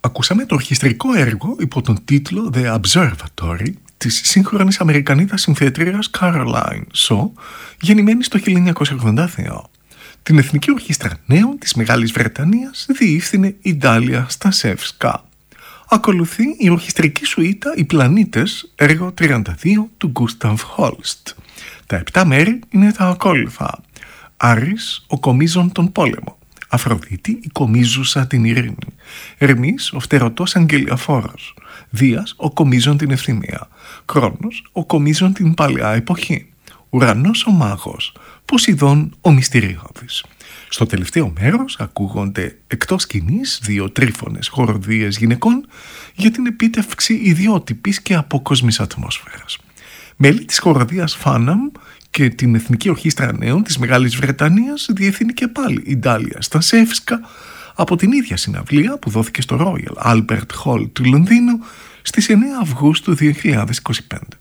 Ακούσαμε το ορχιστρικό έργο υπό τον τίτλο The Observatory της σύγχρονης Αμερικανίδας συνθέτριας Caroline Shaw, γεννημένη στο 1982. Την Εθνική Ορχήστρα Νέων της Μεγάλης Βρετανίας διεύθυνε η Ντάλια Στασεύσκα. Ακολουθεί η ορχιστρική σουίτα «Οι Πλανήτες», έργο 32 του Γκούσταβ Χόλστ. Τα 7 μέρη είναι τα ακόλουθα. Άρης, ο κομίζων τον πόλεμο. Αφροδίτη, η κομίζουσα την ειρήνη. Ερμής, ο φτερωτός αγγελιαφόρος. Δίας, ο κομίζων την ευθυμία. Κρόνος, ο κομίζων την παλαιά εποχή. Ουρανός, ο μάγος. Ποσειδών, ο μυστηριώδης. Στο τελευταίο μέρος ακούγονται εκτός σκηνής 2 τρίφωνες χοροδίες γυναικών για την επίτευξη ιδιότυπης και απόκοσμης ατμόσφαιρας. Μέλη της χοροδίας Φάναμ και την Εθνική Ορχήστρα Νέων της Μεγάλης Βρετανίας διεύθυνε και πάλι η Ντάλια Στασεύσκα από την ίδια συναυλία που δόθηκε στο Royal Albert Hall του Λονδίνου στις 9 Αυγούστου 2025.